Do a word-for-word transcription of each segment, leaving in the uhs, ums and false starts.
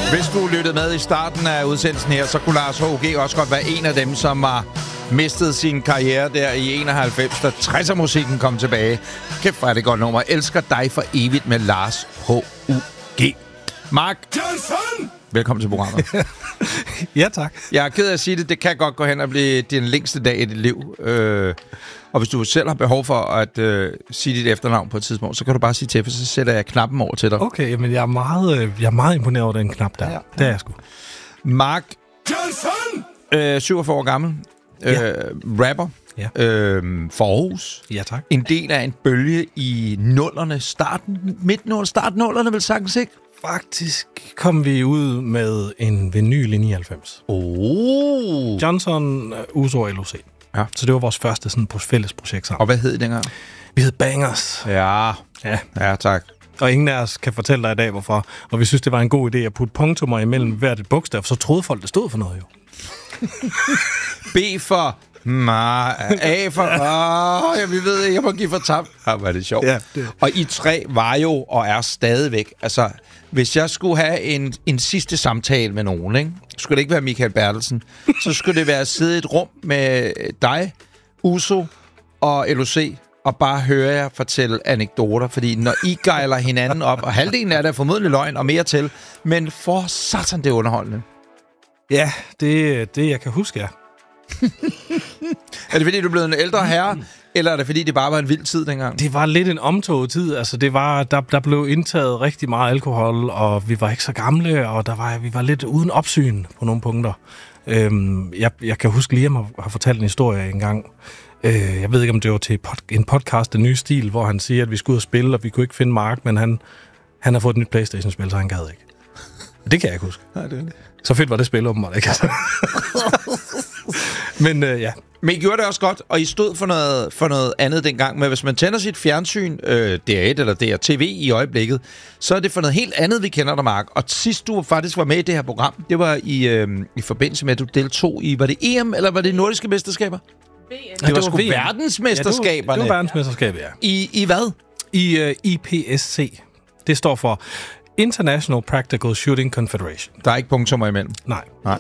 Hvis du lyttede med i starten af udsendelsen her, så kunne Lars H G også godt være en af dem, som har mistet sin karriere der i enoghalvfems, da tresser-musikken kom tilbage. Kæft, hvor er det godt nummer. Elsker dig for evigt med Lars H U G. Mark Johnson! Velkommen til programmet. Ja, tak. Jeg er ked af at sige det. Det kan godt gå hen og blive din længste dag i dit liv. Øh, og hvis du selv har behov for at øh, sige dit efternavn på et tidspunkt, så kan du bare sige til, for så sætter jeg knappen over til dig. Okay, men jeg er meget, øh, jeg er meget imponeret over den knap der. Ja. Det er jeg sgu. Mark Johnson! Øh, syvogfyrre år gammel. Ja. Øh, rapper. Ja. Øh, for Aarhus. Ja, tak. En del af en bølge i nullerne. Starten, midt nullerne, start nullerne vel sagtens, ikke? Faktisk kom vi ud med en vinyl i nioghalvfems. Oh. Johnson, Uso og L O C. Ja. Så det var vores første sådan, fælles projekt sammen. Og hvad hed det dengang? Vi hed Bangers. Ja. Ja. Ja, tak. Og ingen af os kan fortælle dig i dag, hvorfor. Og vi synes, det var en god idé at putte punktummer imellem hvert et bogstav, så troede folk, det stod for noget jo. B for... Ma, A for... Åh, jeg, vi ved ikke, jeg må give for tabt. Ja, var det sjovt. Ja, det. Og I tre var jo og er stadigvæk... Altså, hvis jeg skulle have en, en sidste samtale med nogen, ikke? Skulle det ikke være Michael Bertelsen, så skulle det være at sidde i et rum med dig, Uso og L O C, og bare høre jer fortælle anekdoter. Fordi når I gejler hinanden op, og halvdelen af det er formodentlig løgn og mere til, men for satan, det er underholdende. Ja, det det, jeg kan huske, ja. Er det fordi, du er blevet en ældre herre, eller er det fordi, det bare var en vild tid dengang? Det var lidt en omtoget tid. Altså, det var, der, der blev indtaget rigtig meget alkohol, og vi var ikke så gamle, og der var, vi var lidt uden opsyn på nogle punkter. Øhm, jeg, jeg kan huske, Liam har, har fortalt en historie engang. Øh, jeg ved ikke, om det var til pod, en podcast, Den Nye Stil, hvor han siger, at vi skulle ud og spille, og vi kunne ikke finde Mark, men han, han har fået et nyt PlayStation-spil, så han gad ikke. Det kan jeg ikke huske. Nej, det er det. Så fedt var det spil, åbenbart, ikke? Men øh, ja. Men I gjorde det også godt, og I stod for noget, for noget andet dengang. Men hvis man tænder sit fjernsyn, øh, D R et eller D R T V i øjeblikket, så er det for noget helt andet, vi kender dig, Mark. Og sidst du faktisk var med i det her program, det var i, øh, i forbindelse med, at du deltog i, var det E M, eller var det nordiske mesterskaber? V M. Det, det var sgu V M. verdensmesterskaberne. Ja, det var, det var verdensmesterskabet, ja. I, I hvad? I uh, I P S C. Det står for International Practical Shooting Confederation. Der er ikke punktummer imellem. Nej. Nej.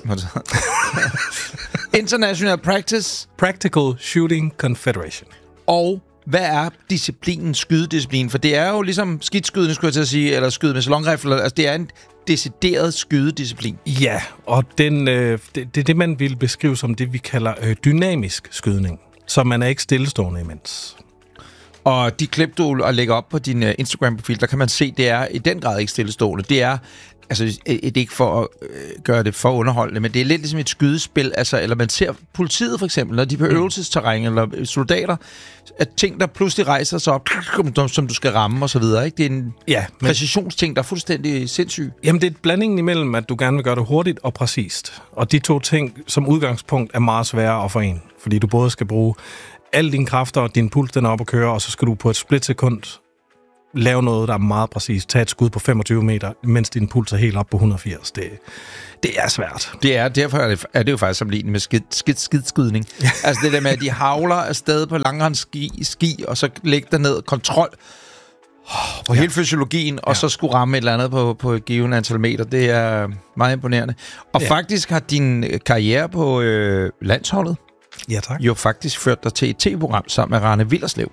International Practice. Practical Shooting Confederation. Og hvad er disciplinen, skydedisciplinen? For det er jo ligesom skidskydende, skulle jeg til at sige, eller skyde med salonrifler. Altså, det er en decideret skydedisciplin. Ja, og den, øh, det, det er det, man vil beskrive som det, vi kalder øh, dynamisk skydning. Så man er ikke stillestående imens. Og de klip, du lægger op på din uh, Instagram-profil, der kan man se, det er i den grad ikke stillestående. Det er, altså, det er ikke for at øh, gøre det for underholdende, men det er lidt ligesom et skydespil. Altså, eller man ser politiet for eksempel, når de er på øvelsesterræn, eller soldater, at ting, der pludselig rejser sig op, som du skal ramme og så videre. Ikke? Det er en ja, men præcisionsting, der er fuldstændig sindssyg. Jamen, det er et blanding imellem, at du gerne vil gøre det hurtigt og præcist. Og de to ting, som udgangspunkt, er meget svære at forene. Fordi du både skal bruge alle dine kræfter, og din puls den er op at køre, og så skal du på et splitsekund lave noget, der er meget præcist. Tag et skud på femogtyve meter, mens din puls er helt op på et hundrede og firs. Det, det er svært. Det er, derfor er det, er det jo faktisk sammenlignet med skid, skid, skidskydning. Altså det der med, at de havler afsted på langrensski, ski, og så lægger der ned kontrol på ja. hele fysiologien, og ja. så skulle ramme et eller andet på, på et givet antal meter. Det er meget imponerende. Og ja. faktisk har din karriere på øh, landsholdet ja, tak. jo faktisk ført dig til et tv-program sammen med Rane Willerslev.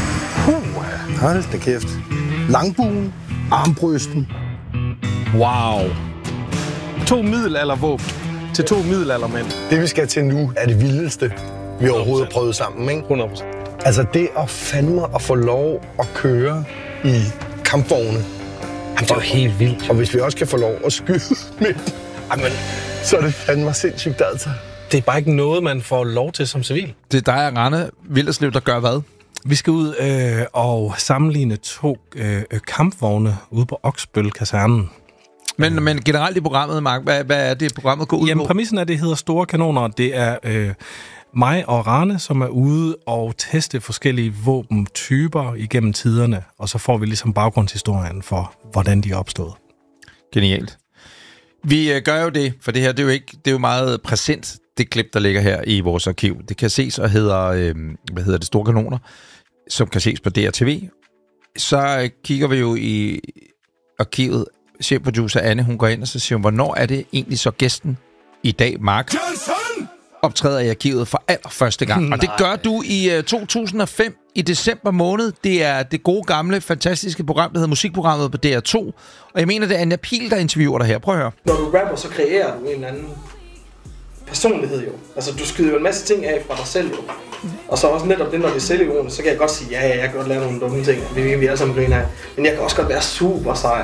Uh, hold da kæft. Langbuen, armbrysten. Wow. To middelaldervåben til to middelaldermænd. Det, vi skal til nu, er det vildeste, vi overhovedet har prøvet sammen, ikke? hundrede procent. Altså det at fandme at få lov at køre i kampvogne. Jamen, det er jo helt vildt. Og hvis vi også kan få lov at skyde med, jamen, så er det fandme sindssygt, altså. Det er bare ikke noget, man får lov til som civil. Det er dig og Rane Willerslev, der gør hvad? Vi skal ud øh, og sammenligne to øh, kampvogne ude på Oksbøl-kasernen. Men, men generelt i programmet, Mark, hvad, hvad er det, programmet går ud Jamen, på? præmissen er, det hedder Store Kanoner. Det er øh, mig og Rane, som er ude og teste forskellige våbentyper igennem tiderne, og så får vi ligesom baggrundshistorien for, hvordan de er opstået. Genialt. Vi øh, gør jo det, for det her, det er jo, ikke, det er jo meget præsent, det klip, der ligger her i vores arkiv. Det kan ses og hedder, øh, hvad hedder det, Store Kanoner, som kan ses på D R T V. Så øh, kigger vi jo i arkivet chefproducer Anne, hun går ind, og så siger hun, hvornår er det egentlig så gæsten i dag, Mark, optræder i arkivet for allerførste gang? Nej. Og det gør du i uh, to tusind og fem, i december måned. Det er det gode, gamle, fantastiske program, der hedder Musikprogrammet på D R to. Og jeg mener, det er Anja Pihl, der interviewer dig her. Prøv at høre. Når du rapper, så kreerer du en eller anden personlighed jo. Altså, du skyder jo en masse ting af fra dig selv jo. Og så også netop det, når det er selvironisk, så kan jeg godt sige, ja, ja, jeg kan godt lave nogle dumme ting. Vi, vi, vi alle sammen griner af. Men jeg kan også godt være super sej.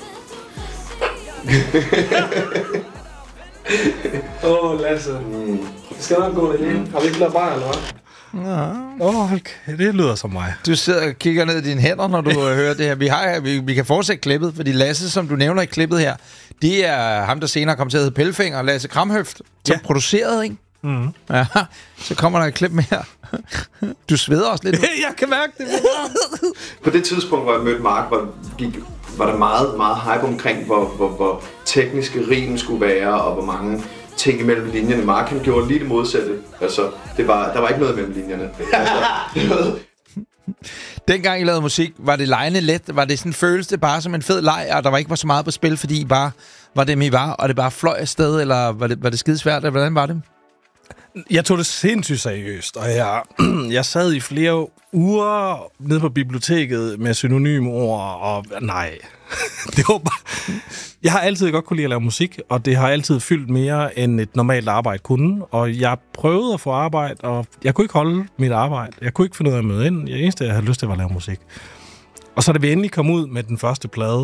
Åh, oh, Lasse. Mm. Det skal nok gå det. Har vi ikke lavet bare, eller hvad? Åh, oh, okay. Det lyder som mig. Du sidder og kigger ned i dine hænder, når du hører det her. Vi, har, vi, vi kan fortsætte klippet, fordi Lasse, som du nævner i klippet her, det er ham, der senere kom til at hedde Pellefinger, Lasse Kramhøft, som ja. producerede, ikke? Mm. Ja, så kommer der et klip mere. Du sveder også lidt. Jeg kan mærke det. På det tidspunkt, hvor jeg mødte Mark, var, gik, var der meget, meget hype omkring, hvor, hvor, hvor tekniske rim skulle være, og hvor mange ting imellem linjerne. Mark, han gjorde lige det modsatte. Altså, det var, der var ikke noget mellem linjerne. Altså, dengang I lavede musik, var det legende let? Var det sådan, føles det bare som en fed leg, og der var ikke var så meget på spil, fordi I bare var dem, I var, og det bare fløj afsted, eller var det, var det skidesvært, eller hvordan var det? Jeg tog det sindssygt seriøst, og jeg, jeg sad i flere uger nede på biblioteket med synonymord, og nej, det var bare... Jeg har altid godt kunne lide at lave musik, og det har altid fyldt mere, end et normalt arbejde kunne, og jeg prøvede at få arbejde, og jeg kunne ikke holde mit arbejde. Jeg kunne ikke finde ud af at møde ind. Det eneste, jeg havde lyst til, var at lave musik. Og så da vi endelig kom ud med den første plade,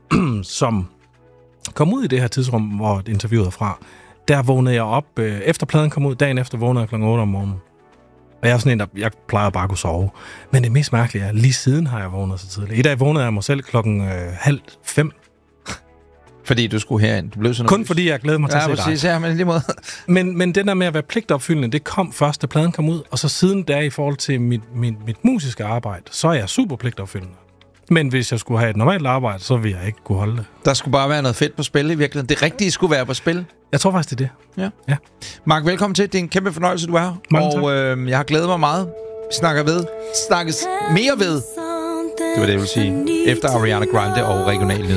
som kom ud i det her tidsrum, hvor interviewet er fra, der vågnede jeg op, øh, efter pladen kom ud, dagen efter vågnede jeg klokken otte om morgenen. Og jeg er sådan en, der, jeg plejer bare at kunne sove. Men det mest mærkelige er, lige siden har jeg vågnet så tidligt. I dag vågnede jeg mig selv klokken øh, halv fem. Fordi du skulle herind. Du blev sådan Kun fordi jeg glæder mig til ja, at se præcis, dig. Ja, men lige måde. men, men den der med at være pligtopfyldende, det kom først, da pladen kom ud. Og så siden da i forhold til mit, mit, mit musiske arbejde, så er jeg super pligtopfyldende. Men hvis jeg skulle have et normalt arbejde, så ville jeg ikke kunne holde det. Der skulle bare være noget fedt på spil i virkeligheden. Det rigtige skulle være på spil. Jeg tror faktisk, det er det. Ja. ja. Mark, velkommen til. Det er en kæmpe fornøjelse, du er her. Mange og øh, jeg har glædet mig meget. Vi snakker ved. Snakkes mere ved. Det var det, jeg ville sige. Efter Ariana Grande og regional